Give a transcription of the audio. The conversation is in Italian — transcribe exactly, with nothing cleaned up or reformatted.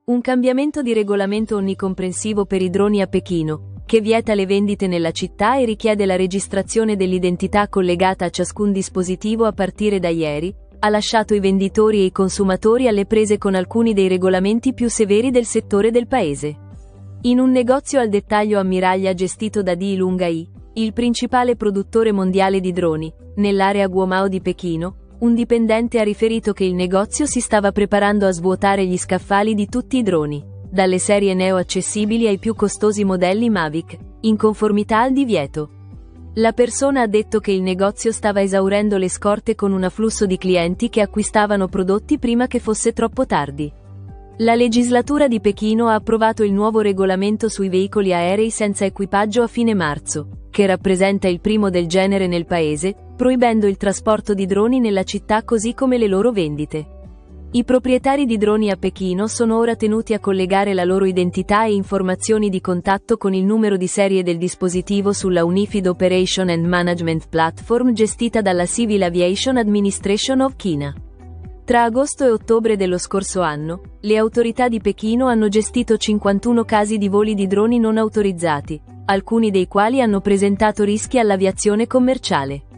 Un cambiamento di regolamento onnicomprensivo per i droni a Pechino, che vieta le vendite nella città e richiede la registrazione dell'identità collegata a ciascun dispositivo a partire da ieri, ha lasciato i venditori e i consumatori alle prese con alcuni dei regolamenti più severi del settore del paese. In un negozio al dettaglio a Miraglia gestito da Di Lungai, il principale produttore mondiale di droni, nell'area Guomao di Pechino, un dipendente ha riferito che il negozio si stava preparando a svuotare gli scaffali di tutti i droni, dalle serie Neo accessibili ai più costosi modelli Mavic, in conformità al divieto. La persona ha detto che il negozio stava esaurendo le scorte con un afflusso di clienti che acquistavano prodotti prima che fosse troppo tardi. La legislatura di Pechino ha approvato il nuovo regolamento sui veicoli aerei senza equipaggio a fine marzo, che rappresenta il primo del genere nel paese, proibendo il trasporto di droni nella città così come le loro vendite. I proprietari di droni a Pechino sono ora tenuti a collegare la loro identità e informazioni di contatto con il numero di serie del dispositivo sulla Unified Operation and Management Platform gestita dalla Civil Aviation Administration of China. Tra agosto e ottobre dello scorso anno, le autorità di Pechino hanno gestito cinquantuno casi di voli di droni non autorizzati, alcuni dei quali hanno presentato rischi all'aviazione commerciale.